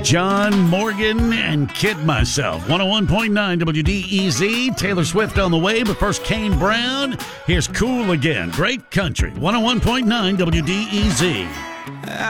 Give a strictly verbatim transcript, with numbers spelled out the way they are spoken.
John Morgan and Kid Myself. one oh one point nine W D E Z. Taylor Swift on the way, but first Kane Brown. Here's Cool Again. Great country. one oh one point nine W D E Z.